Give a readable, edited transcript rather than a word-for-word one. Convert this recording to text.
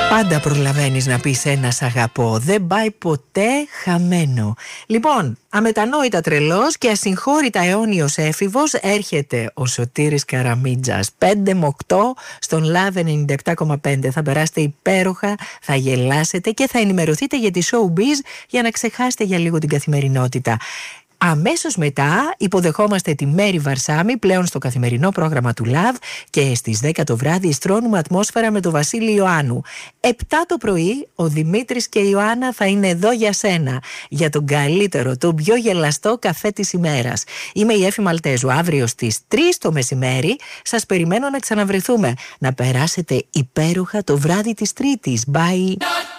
Πάντα προλαβαίνεις να πεις ένα σ' αγαπώ. Δεν πάει ποτέ χαμένο. Λοιπόν, αμετανόητα τρελός και ασυγχώρητα αιώνιος έφηβος έρχεται ο Σωτήρης Καραμίτζας. 5 με 8 στον Love 97,5. Θα περάσετε υπέροχα, θα γελάσετε και θα ενημερωθείτε για τη showbiz για να ξεχάσετε για λίγο την καθημερινότητα. Αμέσως μετά υποδεχόμαστε τη Μέρη Βαρσάμι πλέον στο καθημερινό πρόγραμμα του Love και στις 10 το βράδυ στρώνουμε ατμόσφαιρα με τον Βασίλη Ιωάννου. 7 το πρωί ο Δημήτρης και η Ιωάννα θα είναι εδώ για σένα, για τον καλύτερο, τον πιο γελαστό καφέ της ημέρας. Είμαι η Έφη Μαλτέζου. Αύριο στις 3 το μεσημέρι σας περιμένω να ξαναβρεθούμε. Να περάσετε υπέροχα το βράδυ της Τρίτης. Bye!